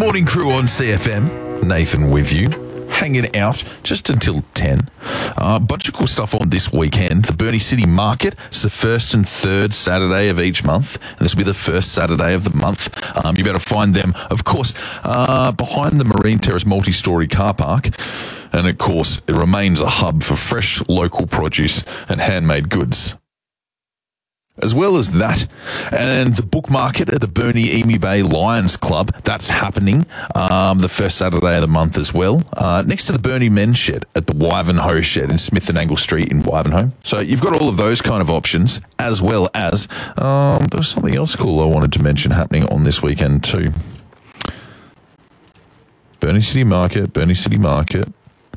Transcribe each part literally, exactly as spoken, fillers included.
Morning Crew on C F M. Nathan with you, hanging out just until ten. A uh, bunch of cool stuff on this weekend. The Burnie City Market is the first and third Saturday of each month, and this will be the first Saturday of the month. Um, you better find them, of course, uh, behind the Marine Terrace multi-storey car park. And, of course, it remains a hub for fresh local produce and handmade goods. As well as that, and the book market at the Burnie Emu Bay Lions Club, that's happening um, the first Saturday of the month as well, uh, next to the Burnie Men's Shed at the Wivenhoe Shed in Smith and Angle Street in Wivenhoe. So you've got all of those kind of options, as well as um, there was something else cool I wanted to mention happening on this weekend too. Burnie City Market, Burnie City Market,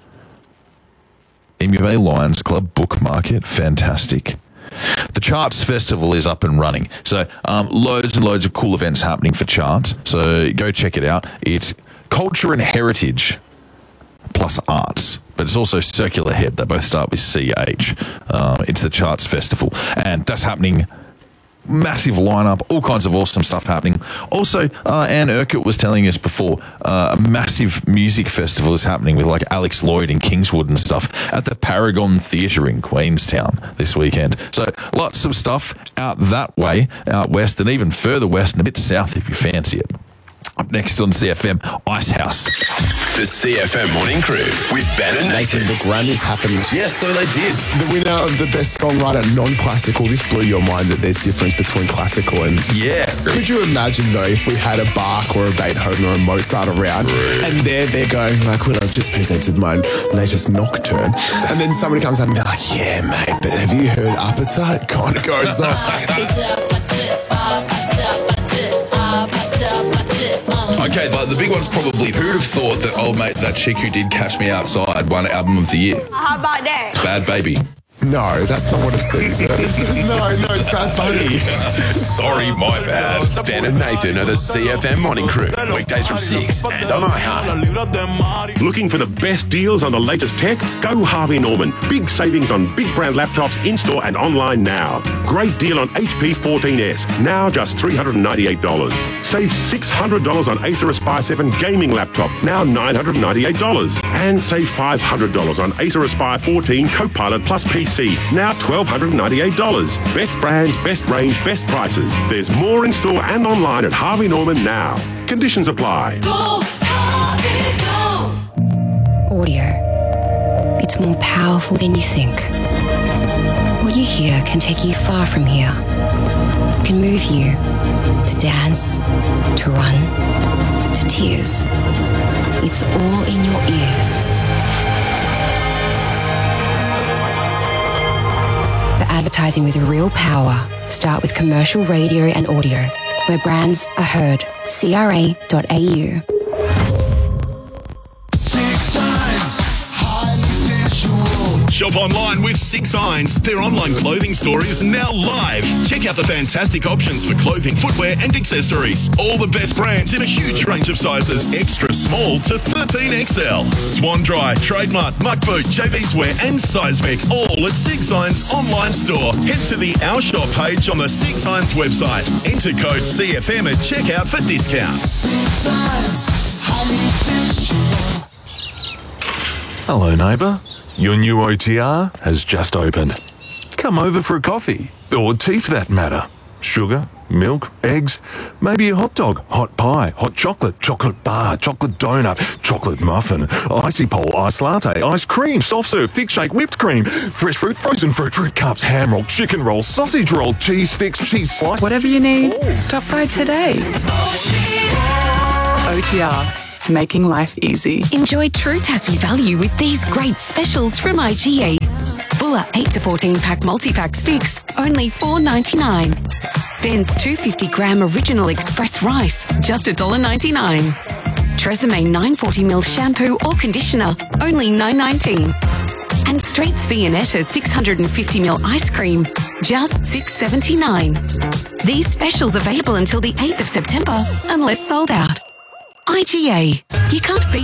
Emu Bay Lions Club, book market, fantastic. The Charts Festival is up and running. So um, loads and loads of cool events happening for Charts. So go check it out. It's culture and heritage plus arts. But it's also Circular Head. They both start with C H. Um, it's the Charts Festival. And that's happening. Massive lineup, all kinds of awesome stuff happening. Also, uh, Anne Urquhart was telling us before, uh, a massive music festival is happening with like Alex Lloyd and Kingswood and stuff at the Paragon Theatre in Queenstown this weekend. So lots of stuff out that way, out west, and even further west and a bit south if you fancy it. Up next on C F M, Icehouse. The C F M Morning Crew with Ben and Nathan. Nathan, the Grammys happened. Yes, so they did. The winner of the Best Songwriter Non-Classical. This blew your mind that there's difference between classical and... Yeah. Could you imagine, though, if we had a Bach or a Beethoven or a Mozart around, True. and they're, they're going, like, well, I've just presented my latest nocturne, and then somebody comes up and they're like, yeah, mate, but have you heard Appetite? Kind of goes on. Okay, but the big one's probably, who'd have thought that old mate, that chick who did Cash Me Outside, won Album of the Year? How about that? Bad Baby. No, that's not what it says. no, no, it's Bad Bunny. Sorry, my bad. Ben and Nathan are the C F M Morning Crew. Weekdays from six and on iHeart. Looking for the best deals on the latest tech? Go Harvey Norman. Big savings on big brand laptops in-store and online now. Great deal on H P fourteen S, now just three hundred ninety-eight dollars. Save six hundred dollars on Acer Aspire seven gaming laptop, now nine hundred ninety-eight dollars. And save five hundred dollars on Acer Aspire fourteen Copilot Plus P C, now one thousand two hundred ninety-eight dollars. Best brands, best range, best prices. There's more in store and online at Harvey Norman now. Conditions apply. Go, Harvey, go. Audio. It's more powerful than you think. What you hear can take you far from here. It can move you to dance, to run, to tears. It's all in your ears. But advertising with real power. Start with commercial radio and audio, where brands are heard. C R A dot A U. Six Signs, highly visual. Shop online with Six Signs. Their online clothing store is now live. Check out the fantastic options for clothing, footwear and accessories. All the best brands in a huge range of sizes, extra small to thirteen X L. Swan Dry, Trademark, Muck Boot, J B's Wear and Seismic, all at Six Signs online store. Head to the Our Shop page on the Six Signs website. Enter code C F M at checkout for discounts. Six Signs, highly visual. Hello, neighbour. Your new O T R has just opened. Come over for a coffee, or tea for that matter. Sugar, milk, eggs, maybe a hot dog, hot pie, hot chocolate, chocolate bar, chocolate donut, chocolate muffin, icy pole, ice latte, ice cream, soft serve, thick shake, whipped cream, fresh fruit, frozen fruit, fruit cups, ham roll, chicken roll, sausage roll, cheese sticks, cheese slice. Whatever you need, oh. Stop by today. O T R. Making life easy. Enjoy true Tassie value with these great specials from I G A. Bulla eight to fourteen pack multi-pack sticks, only four ninety-nine. Ben's two hundred fifty gram original express rice, just one dollar ninety-nine. Tresemme nine forty milliliter shampoo or conditioner, only nine nineteen. And Straits Viennetta six hundred fifty milliliter ice cream, just six seventy-nine. These specials available until the eighth of September, unless sold out. I G A. You can't beat